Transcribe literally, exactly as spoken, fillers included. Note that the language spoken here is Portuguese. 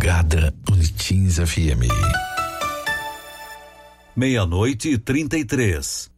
Madrugada Unitins F M. Meia-noite e trinta e três.